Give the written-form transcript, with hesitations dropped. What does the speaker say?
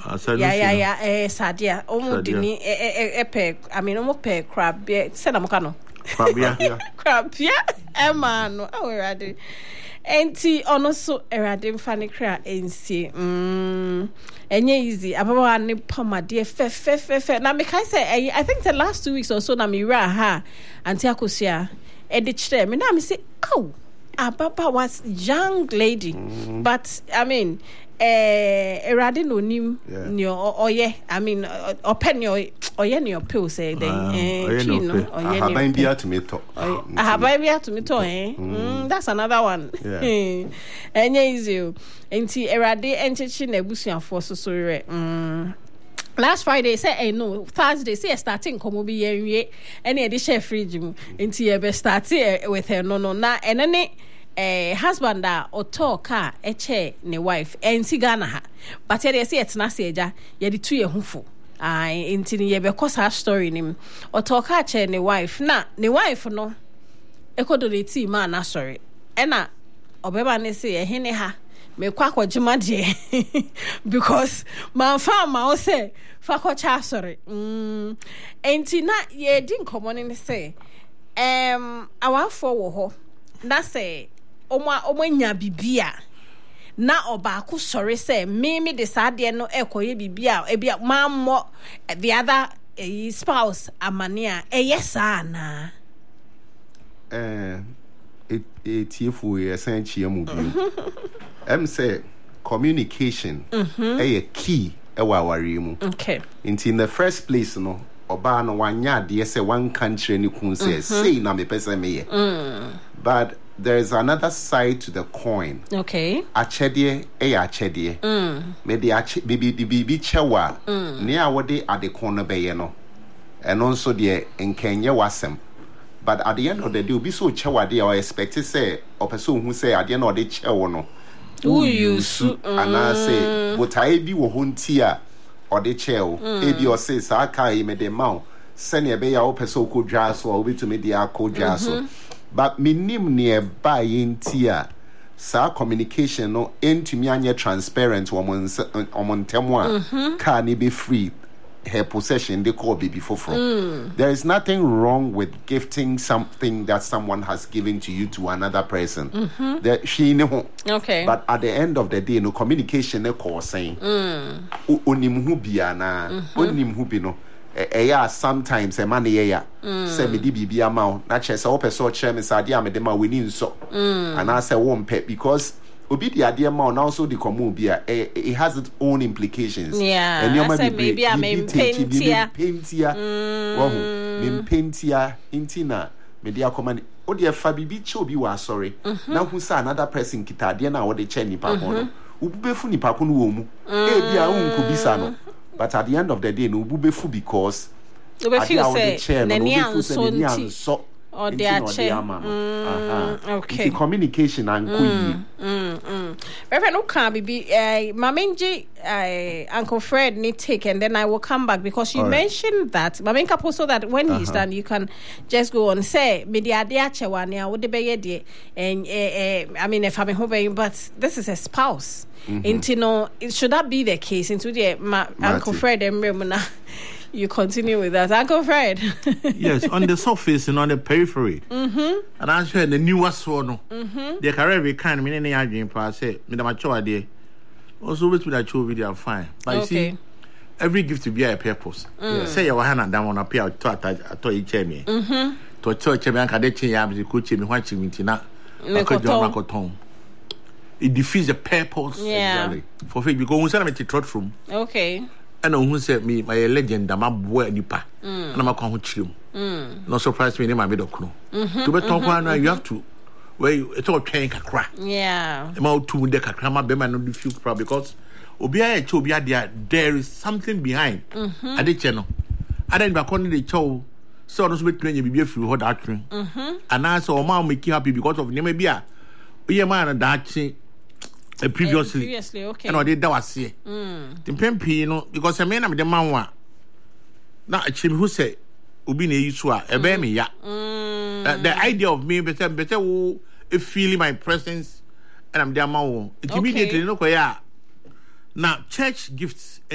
Yeah. Sadia. Omo dini epe. I mean, omo pe crab. Say na mokano. Crabia. Emano. Oh, ready. Enti ono so erade mfane kra ensie enye easy ababa ne pomade fe na me kai say I think the last 2 weeks or so na me ra ha anti akosia e de kire me na me say oh ababa was young lady but I mean erade no nim ni oye I mean open your oye ni pill say then chino oye ni haban bia to me to haban bia to me to that's another one enye easy enti erade enchechi na ebusuafo so re last Friday say no Thursday say starting komo bi yenwie ene e de share fridge mu enti e be start with her no na enene husband or talk eche ne wife enti Ghana ha but they say etna se eja ye de tu ye hufo enti ye be kosa story nim or talk che ne wife na ne wife no ekodoreti ma na sorry ena obeba ne say ehene ha me kwa kwajuma de because man farm ma o say fa kwacha sorry enti na ye di nkomo ne say awafo wo ho na say omo nya bibia na obaako sorry say me de sade no ekoye bibia ebia mammo the other spouse amania yesa na etiefu yesen chiamu bi say communication a key awari mu okay in the first place no oba no wanya de say one country ni kun say na me pese me but there is another side to the coin. Okay. Achedie achedie. Me de bibi chewa. Ne a wode ade corner be no. And also the enkenye wasem. But at the end of the day, be so chewa de or expect to say or person who say at the end of the chewo no. Who you and I say but I be wo huntia or the chewo. Ebi or say sa kai me de mount. Send ye be ya o person ko dwaso or be to me dia ko dwaso. But minim nearby in tia sa communication no into me anya transparent woman temwa can be free her possession they call baby for there is nothing wrong with gifting something that someone has given to you to another person that she know okay but at the end of the day no communication no call saying onim hu bia na onim hu bi no sometimes a man say me di bibia ma na che say opeso che me say dia me de ma weni nso and I say won pet because obi di ade ma na also the common bia it has its own implications and I say maybe I mean pentia me pentia intina me dia command o de fa bibi che obi wa sorry na hu say another person kita de na wo de che nipa ko no ububefu nipa ko no wo mu e bia unko bisa no. But at the end of the day, no bubefu because or their chair. Okay. Communication and Reverend Okabi, Mamenji, Uncle Fred need take, and then I will come back because you mentioned that Mamenka post so that when he's done, you can just go on say media chewania would be and I mean if I'm hoping, but this is a spouse. Intino, should that be the case? Into the Uncle Fred and Remuna. You continue with that, Uncle Fred. Yes, on the surface and on the periphery. And I said the newest one. The career kind of many arguing for say, Madam Cho idea. Also, with that show video fine. But you see, every gift to be a purpose. Say your hand and down on a pair to each me. To a church, and Kadechi Yabs, the coach, and watching me tina. It defeats the purpose. Exactly. For faith, because we send me to trot room. Okay. And who said me, my legend, I'm a boy nipa. And I'm a conchim. No surprise me, name my middle crew. To be talking, you have to. Where it's all train can crack. Yeah. About 2 decades, Crama Beman no diffuse crowd because Obia Chobia, there is something behind. I did channel. I didn't back on the show. So those with you be a few hot acting. And I saw mom make you happy because of Nemebia. We are man and that. Previously, okay. And I did that was here. The Pempi, you know, because I mean, I'm the man one. Now, a chim who say, Ubini Yusua, a baby, ya. The idea of me, better, feeling my presence, and I'm their man. It immediately look, yeah. Now, church gifts.